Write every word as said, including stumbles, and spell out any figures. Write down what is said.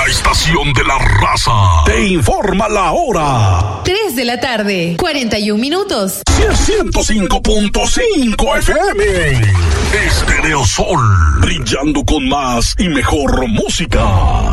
La estación de la raza te informa la hora. tres de la tarde, cuarenta y un minutos. ciento cinco punto cinco F M. Estereo Sol, brillando con más y mejor música.